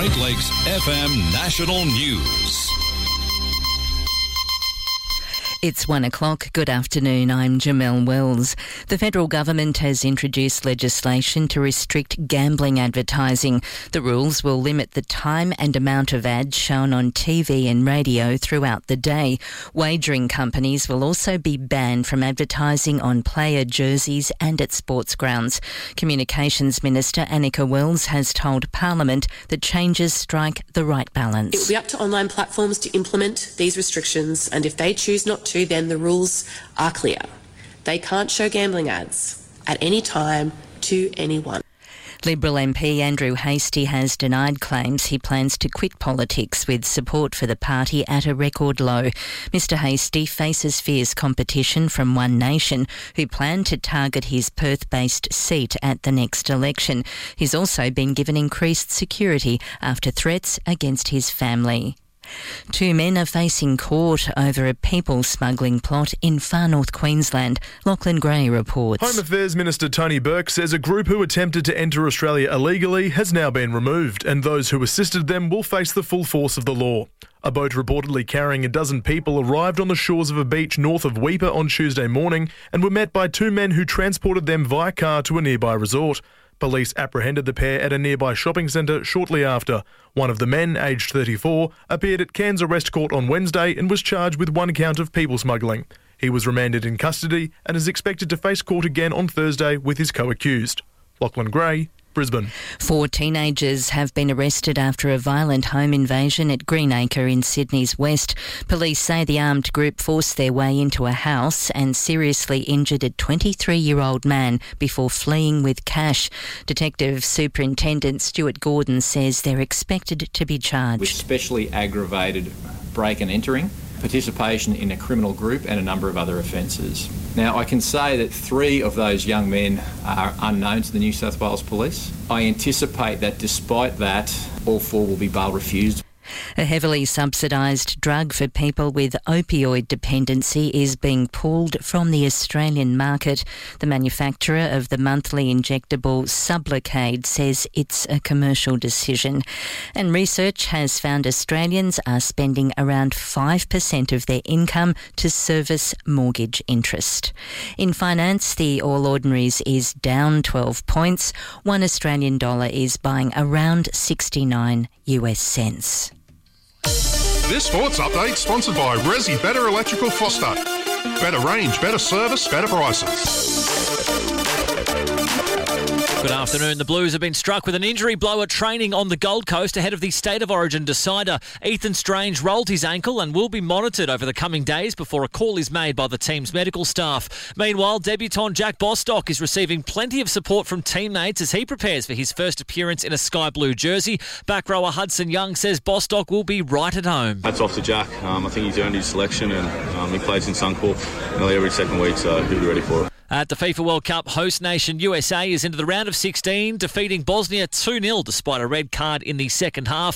Great Lakes FM National News. It's 1 o'clock. Good afternoon. I'm Jamelle Wells. The federal government has introduced legislation to restrict gambling advertising. The rules will limit the time and amount of ads shown on TV and radio throughout the day. Wagering companies will also be banned from advertising on player jerseys and at sports grounds. Communications Minister Annika Wells has told Parliament that changes strike the right balance. It will be up to online platforms to implement these restrictions, and if they choose not to, then the rules are clear. They can't show gambling ads at any time to anyone. Liberal MP Andrew Hastie has denied claims he plans to quit politics, with support for the party at a record low. Mr Hastie faces fierce competition from One Nation, who plan to target his Perth-based seat at the next election. He's also been given increased security after threats against his family. 2 men are facing court over a people smuggling plot in far north Queensland. Lachlan Gray reports. Home Affairs Minister Tony Burke says a group who attempted to enter Australia illegally has now been removed, and those who assisted them will face the full force of the law. A boat reportedly carrying a dozen people arrived on the shores of a beach north of Weipa on Tuesday morning and were met by 2 men who transported them via car to a nearby resort. Police apprehended the pair at a nearby shopping centre shortly after. One of the men, aged 34, appeared at Cairns Arrest Court on Wednesday and was charged with 1 count of people smuggling. He was remanded in custody and is expected to face court again on Thursday with his co-accused. Lachlan Gray, Brisbane. 4 teenagers have been arrested after a violent home invasion at Greenacre in Sydney's west. Police say the armed group forced their way into a house and seriously injured a 23-year-old man before fleeing with cash. Detective Superintendent Stuart Gordon says they're expected to be charged. With especially aggravated break and entering, participation in a criminal group and a number of other offences. Now, I can say that 3 of those young men are unknown to the New South Wales Police. I anticipate that despite that, all 4 will be bail refused. A heavily subsidised drug for people with opioid dependency is being pulled from the Australian market. The manufacturer of the monthly injectable Sublocade says it's a commercial decision. And research has found Australians are spending around 5% of their income to service mortgage interest. In finance, the All Ordinaries is down 12 points. 1 Australian dollar is buying around 69 US cents. This sports update sponsored by Resi Better Electrical Foster. Better range, better service, better prices. Good afternoon. The Blues have been struck with an injury blow at training on the Gold Coast ahead of the State of Origin decider. Ethan Strange rolled his ankle and will be monitored over the coming days before a call is made by the team's medical staff. Meanwhile, debutant Jack Bostock is receiving plenty of support from teammates as he prepares for his first appearance in a sky blue jersey. Back rower Hudson Young says Bostock will be right at home. Hats off to Jack. I think he's earned his selection and he plays in Suncorp nearly every second week, so he'll be ready for it. At the FIFA World Cup, host nation USA is into the round of 16, defeating Bosnia 2-0 despite a red card in the second half.